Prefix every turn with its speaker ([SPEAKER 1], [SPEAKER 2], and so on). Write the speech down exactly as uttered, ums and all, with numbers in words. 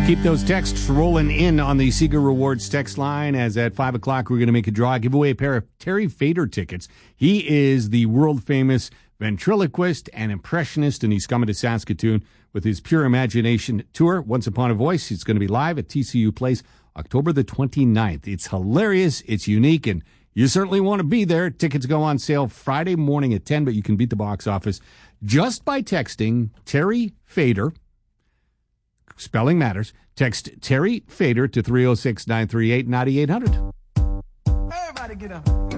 [SPEAKER 1] Keep those texts rolling in on the Seeger Rewards text line, as at five o'clock we're going to make a draw, give away a pair of Terry Fator tickets. He is the world-famous ventriloquist and impressionist, and he's coming to Saskatoon with his Pure Imagination tour, Once Upon a Voice. It's going to be live at T C U Place October the twenty-ninth. It's hilarious, it's unique, and you certainly want to be there. Tickets go on sale Friday morning at ten, but you can beat the box office just by texting Terry Fator. Spelling matters. Text Terry Fator to three oh six, nine three eight, nine eight hundred.
[SPEAKER 2] Everybody get up.